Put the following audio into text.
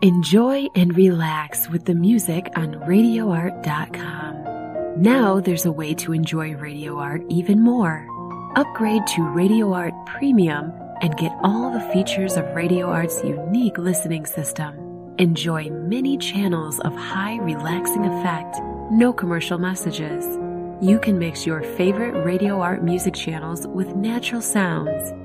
Enjoy and relax with the music on RadioArt.com. Now there's a way to enjoy Radio Art even more. Upgrade to Radio Art Premium and get all the features of Radio Art's unique listening system. Enjoy many channels of high relaxing effect, no commercial messages. You can mix your favorite Radio Art music channels with natural sounds.